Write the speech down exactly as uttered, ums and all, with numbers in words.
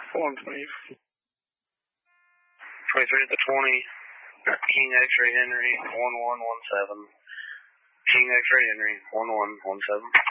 one twenty. twenty-three at the twenty. King X-ray Henry, one one one seven. King X-ray Henry, one one one seven.